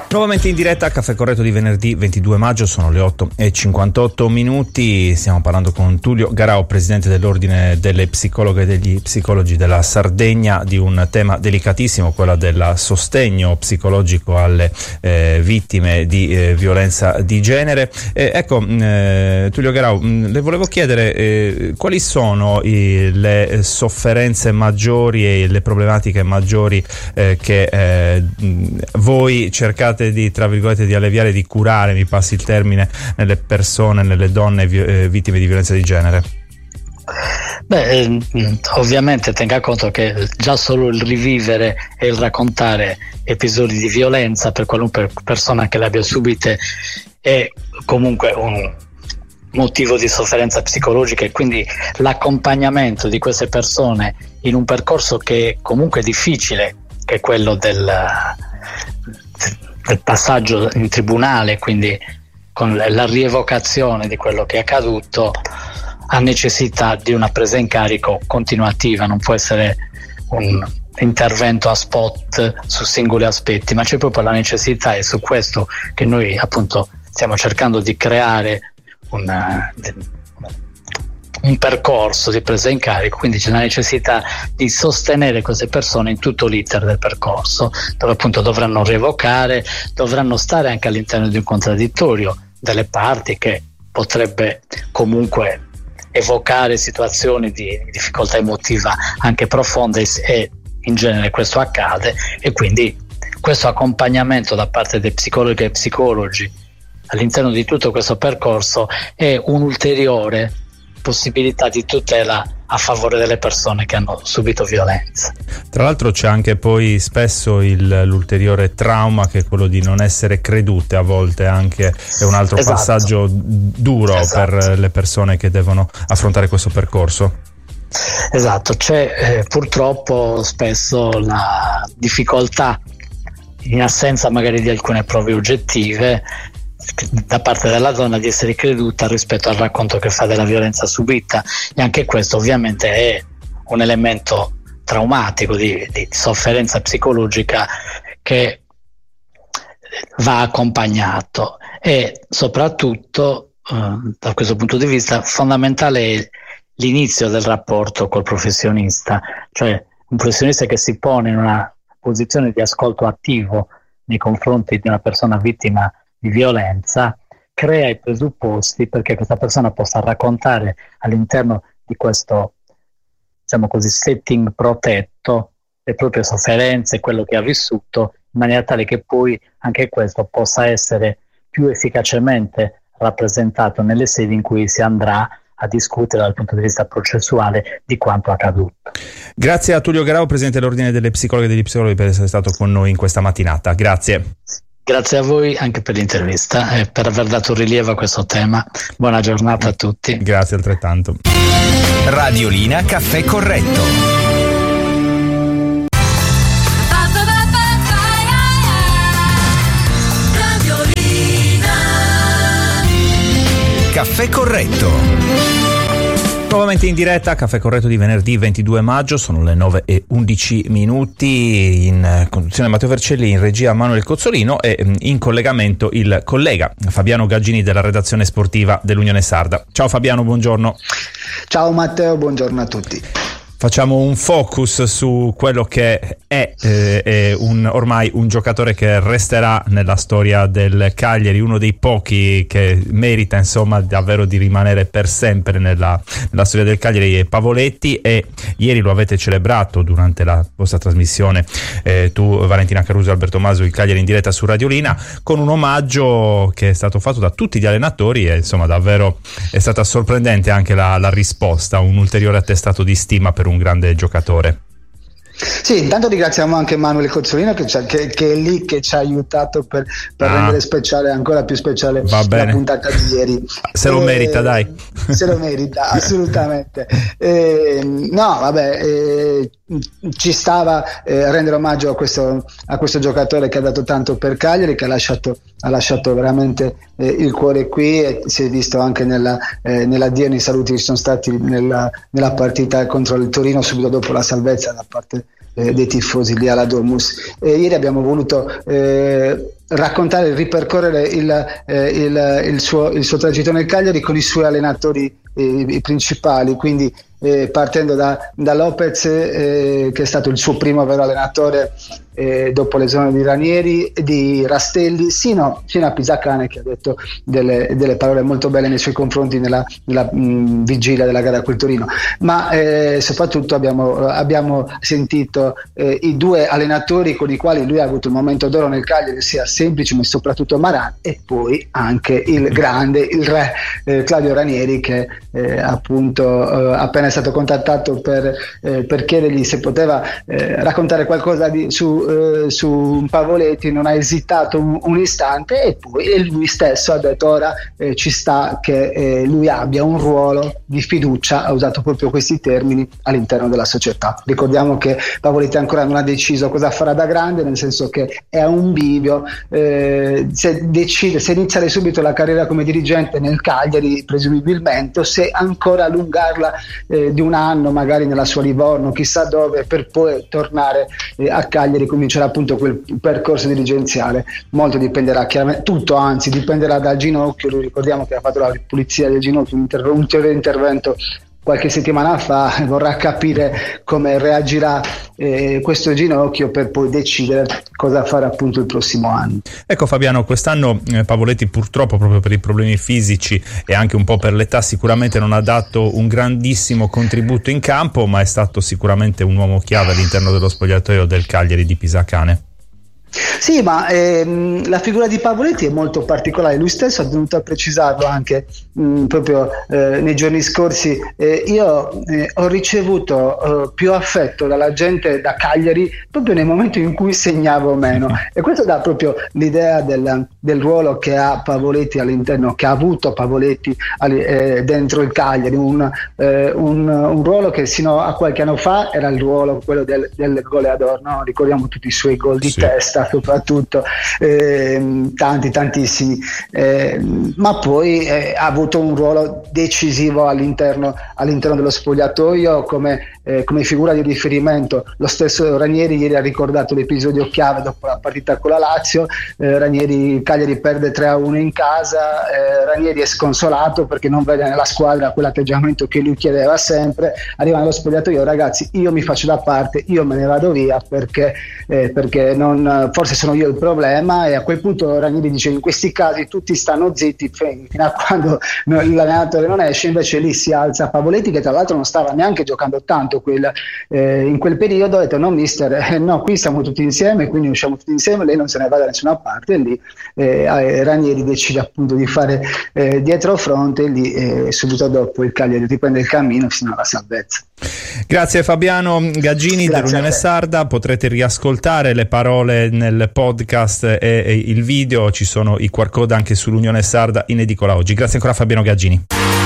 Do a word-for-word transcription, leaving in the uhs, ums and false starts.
Nuovamente in diretta a Caffè Corretto di venerdì ventidue maggio, sono le otto e cinquantotto minuti. Stiamo parlando con Tullio Garau, presidente dell'Ordine delle Psicologhe e degli Psicologi della Sardegna, di un tema delicatissimo, quello del sostegno psicologico alle eh, vittime di eh, violenza di genere. Eh, ecco, eh, Tullio Garau, mh, le volevo chiedere eh, quali sono i, le sofferenze maggiori e le problematiche maggiori eh, che eh, voi cercate di, tra virgolette, di alleviare, di curare, mi passi il termine, nelle persone, nelle donne vi- eh, vittime di violenza di genere? Beh, eh, ovviamente tenga conto che già solo il rivivere e il raccontare episodi di violenza per qualunque persona che le abbia subite è comunque un motivo di sofferenza psicologica, e quindi l'accompagnamento di queste persone in un percorso che è comunque difficile, che è quello del del passaggio in tribunale, quindi con la rievocazione di quello che è accaduto, ha necessità di una presa in carico continuativa. Non può essere un intervento a spot su singoli aspetti, ma c'è proprio la necessità, e su questo che noi appunto stiamo cercando di creare una, un percorso di presa in carico. Quindi c'è la necessità di sostenere queste persone in tutto l'iter del percorso, dove appunto dovranno rievocare, dovranno stare anche all'interno di un contraddittorio delle parti, che potrebbe comunque evocare situazioni di difficoltà emotiva anche profonde, e in genere questo accade, e quindi questo accompagnamento da parte dei psicologi e psicologi all'interno di tutto questo percorso è un'ulteriore possibilità di tutela a favore delle persone che hanno subito violenza. Tra l'altro c'è anche poi spesso il, l'ulteriore trauma, che è quello di non essere credute, a volte anche è un altro esatto. passaggio duro esatto. per le persone che devono affrontare questo percorso. Esatto, c'è eh, purtroppo spesso la difficoltà, in assenza magari di alcune prove oggettive da parte della donna, di essere creduta rispetto al racconto che fa della violenza subita, e anche questo ovviamente è un elemento traumatico di, di sofferenza psicologica che va accompagnato. E soprattutto eh, da questo punto di vista fondamentale è l'inizio del rapporto col professionista, cioè un professionista che si pone in una posizione di ascolto attivo nei confronti di una persona vittima di violenza, crea i presupposti perché questa persona possa raccontare all'interno di questo, diciamo così, setting protetto le proprie sofferenze, quello che ha vissuto, in maniera tale che poi anche questo possa essere più efficacemente rappresentato nelle sedi in cui si andrà a discutere dal punto di vista processuale di quanto accaduto. Grazie a Tullio Garau, presidente dell'Ordine delle Psicologhe e degli Psicologi, per essere stato con noi in questa mattinata. Grazie. Grazie a voi anche per l'intervista e per aver dato rilievo a questo tema. Buona giornata a tutti. Grazie altrettanto. Radiolina Caffè Corretto. Radiolina Caffè Corretto. Nuovamente in diretta, Caffè Corretto di venerdì ventidue maggio, sono le nove e undici minuti, in conduzione Matteo Vercelli, in regia Manuel Cozzolino e in collegamento il collega Fabiano Gaggini della redazione sportiva dell'Unione Sarda. Ciao Fabiano, buongiorno. Ciao Matteo, buongiorno a tutti. Facciamo un focus su quello che è, eh, è un, ormai un giocatore che resterà nella storia del Cagliari, uno dei pochi che merita insomma davvero di rimanere per sempre nella, nella storia del Cagliari, è Pavoletti, e ieri lo avete celebrato durante la vostra trasmissione, eh, tu, Valentina Caruso e Alberto Maso, il Cagliari in diretta su Radiolina, con un omaggio che è stato fatto da tutti gli allenatori, e insomma davvero è stata sorprendente anche la, la risposta, un ulteriore attestato di stima per un grande giocatore. Sì, intanto ringraziamo anche Manuel Cozzolino che, che, che è lì, che ci ha aiutato per, per ah, rendere speciale, ancora più speciale, la puntata di ieri. Se lo eh, merita, dai. Se lo merita, assolutamente. Eh, no, vabbè, eh, ci stava eh, rendere omaggio a questo, a questo giocatore che ha dato tanto per Cagliari, che ha lasciato, ha lasciato veramente eh, il cuore qui, e si è visto anche nella, eh, nell'addio, nei saluti che ci sono stati nella, nella partita contro il Torino subito dopo la salvezza da parte eh, dei tifosi lì alla Domus. E ieri abbiamo voluto eh, raccontare, ripercorrere il, eh, il, il, suo, il suo tragitto nel Cagliari con i suoi allenatori eh, i principali, quindi eh, partendo da, da Lopez eh, che è stato il suo primo vero allenatore eh, dopo l'esonero di Ranieri, di Rastelli, sino, fino a Pisacane, che ha detto delle, delle parole molto belle nei suoi confronti nella, nella mh, vigilia della gara col Torino. Ma eh, soprattutto abbiamo, abbiamo sentito eh, i due allenatori con i quali lui ha avuto un momento d'oro nel Cagliari, sia Semplice ma soprattutto Maran, e poi anche il grande, il re eh, Claudio Ranieri, che eh, appunto eh, appena è stato contattato per, eh, per chiedergli se poteva eh, raccontare qualcosa di, su, eh, su Pavoletti, non ha esitato un, un istante, e poi e lui stesso ha detto ora eh, ci sta che eh, lui abbia un ruolo di fiducia, ha usato proprio questi termini, all'interno della società. Ricordiamo che Pavoletti ancora non ha deciso cosa farà da grande, nel senso che è a un bivio, eh, se decide se iniziare subito la carriera come dirigente nel Cagliari presumibilmente, o se ancora allungarla eh, di un anno magari nella sua Livorno, chissà dove, per poi tornare eh, a Cagliari e cominciare appunto quel percorso dirigenziale. Molto dipenderà, chiaramente tutto anzi dipenderà dal ginocchio. Lui, ricordiamo che ha fatto la pulizia del ginocchio, un inter- ulteriore intervento qualche settimana fa, vorrà capire come reagirà eh, questo ginocchio per poi decidere cosa fare appunto il prossimo anno. Ecco Fabiano, quest'anno eh, Pavoletti purtroppo, proprio per i problemi fisici e anche un po' per l'età, sicuramente non ha dato un grandissimo contributo in campo, ma è stato sicuramente un uomo chiave all'interno dello spogliatoio del Cagliari di Pisacane. Sì, ma ehm, la figura di Pavoletti è molto particolare, lui stesso ha tenuto a precisarlo anche mh, proprio eh, nei giorni scorsi. Eh, io eh, ho ricevuto eh, più affetto dalla gente da Cagliari proprio nei momenti in cui segnavo meno, e questo dà proprio l'idea del, del ruolo che ha Pavoletti all'interno, che ha avuto Pavoletti eh, dentro il Cagliari, un, eh, un, un ruolo che sino a qualche anno fa era il ruolo quello del, del goleador, no? Ricordiamo tutti i suoi gol di sì. testa soprattutto, eh, tanti tantissimi, eh, ma poi eh, ha avuto un ruolo decisivo all'interno, all'interno dello spogliatoio come, eh, come figura di riferimento. Lo stesso Ranieri ieri ha ricordato l'episodio chiave dopo la partita con la Lazio. eh, Ranieri, Cagliari perde tre a uno in casa, eh, Ranieri è sconsolato perché non vede nella squadra quell'atteggiamento che lui chiedeva sempre, arriva nello spogliatoio: ragazzi, io mi faccio da parte, io me ne vado via perché, eh, perché non forse sono io il problema. E a quel punto Ranieri dice: in questi casi tutti stanno zitti fino a quando l'allenatore non esce. Invece lì si alza Pavoletti, che tra l'altro non stava neanche giocando tanto quel, eh, in quel periodo, ha detto: no mister, eh, no, qui siamo tutti insieme, quindi usciamo tutti insieme, lei non se ne va da nessuna parte. E lì eh, Ranieri decide appunto di fare eh, dietro fronte, e lì eh, subito dopo il Cagliari riprende il cammino fino alla salvezza. Grazie Fabiano Gaggini. Grazie dell'Unione Sarda. Potrete riascoltare le parole nel podcast e, e il video, ci sono i Q R code anche sull'Unione Sarda in edicola oggi. Grazie ancora Fabiano Gaggini.